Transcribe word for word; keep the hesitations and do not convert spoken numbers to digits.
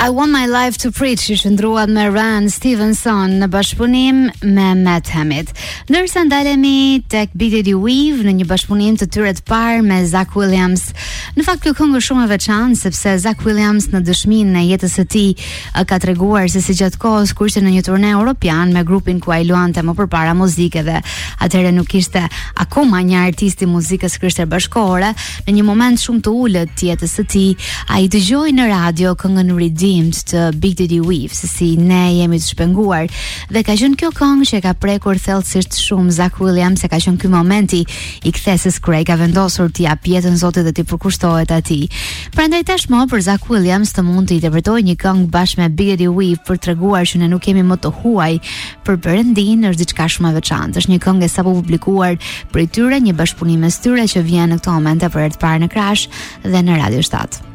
I Want My Life to Preach i shëndruat me Ran Stevenson në bashkëpunim me Matt Hamid. Ndërsa ndalemi tek Big Daddy Weave në një bashkëpunim të tyre të parë me Zach Williams. Në fakt kjo këngë është shumë e veçantë sepse Zach Williams në dëshminë e jetës së tij ka treguar se si gjatë kohës kur ishte në një turne europian me grupin ku ai luante më përpara muzike dhe atëherë nuk ishte akoma një artist i muzikës krishtere bashkëkohore, në një moment shumë të ulët të jetës së tij, ai dëgjoi në radio këngën Redeemed të Big Daddy Weave, se si ne jemi të shpenguar, dhe ka qenë kjo këngë që e ka prekur thellësisht shumë Zach Williams, e ka qenë ky momenti i kthesës kur ai ka vendosur t'i jap jetën Zotit dhe t'i përkushtohet atij. Prandaj tashmë për Zach Williams të mund të i interpretojë një këngë bashkë me Big Daddy Weave për treguar që ne nuk kemi më të huaj për Perëndin, është diçka shumë e veçantë. Është një këngë e sapo publikuar prej tyre, një bashkëpunim mes tyre që vjen në këtë moment për herë të parë në Krash dhe në Radio shtat.